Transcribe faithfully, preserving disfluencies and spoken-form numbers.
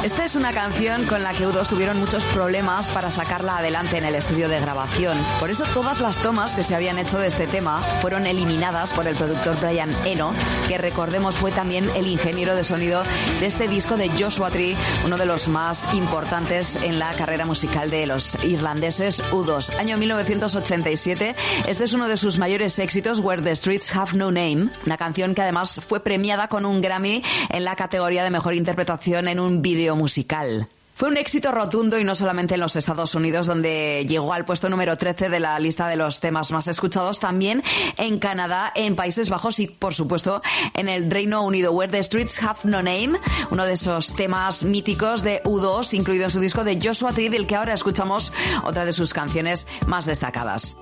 Esta es una canción con la que U dos tuvieron muchos problemas para sacarla adelante en el estudio de grabación. Por eso todas las tomas que se habían hecho de este tema fueron eliminadas por el productor Brian Eno, que recordemos fue también el ingeniero de sonido de este disco de Joshua Tree, uno de los más importantes en la carrera musical de los irlandeses U dos. Año mil novecientos ochenta y siete, este es uno de sus mayores éxitos, Where the Streets Have No Name, una canción que además fue premiada con un Grammy en la categoría de mejor interpretación en un vídeo musical. Fue un éxito rotundo y no solamente en los Estados Unidos, donde llegó al puesto número trece de la lista de los temas más escuchados, también en Canadá, en Países Bajos y, por supuesto, en el Reino Unido. Where the Streets Have No Name, uno de esos temas míticos de U dos, incluido en su disco de Joshua Tree, del que ahora escuchamos otra de sus canciones más destacadas.